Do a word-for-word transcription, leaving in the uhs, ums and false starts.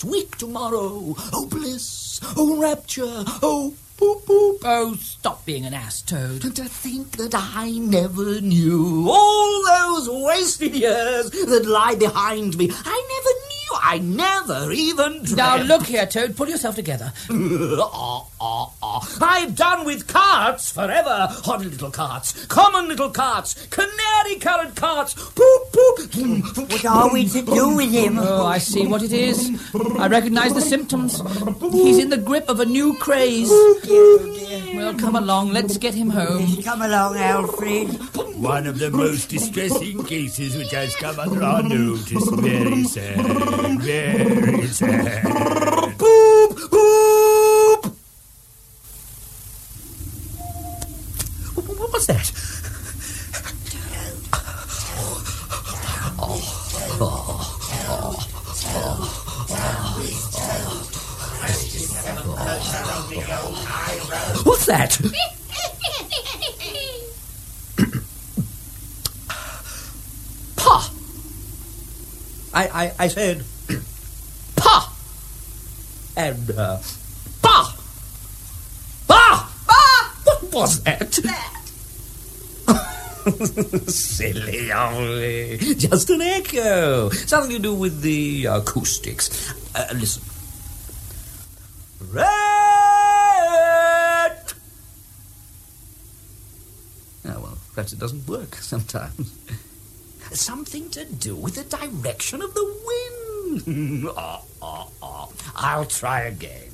next week tomorrow. Oh, bliss. Oh, rapture. Oh, boop, boop. Oh, stop being an ass, Toad. To think that I never knew all those wasted years that lie behind me. I never knew. I never even dreamt. Now, look here, Toad. Pull yourself together. ah, ah, ah. I've done with carts forever. Odd little carts. Common little carts. Canary-coloured carts. Poop, poop. What are we to do with him? Oh, I see what it is. I recognise the symptoms. He's in the grip of a new craze. Oh, dear, oh, dear. Well, come along. Let's get him home. Come along, Alfred. One of the most distressing cases which has come under our notice. Very sad, very sad. Boop, boop. What's that? What's that? Pa! I, I, I said, Pa! And, uh, Pa! Pa! Pa! What was that? Silly only. Just an echo. Something to do with the acoustics. Uh, listen. Rat! Oh, well, perhaps it doesn't work sometimes. Something to do with the direction of the wind. oh, oh, oh. I'll try again.